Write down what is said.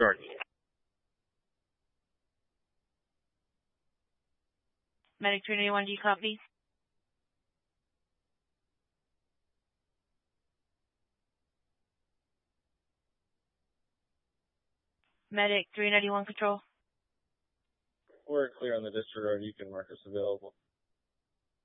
Start. Medic 391, do you copy? Medic 391 control. We're clear on the district road. You can mark us available.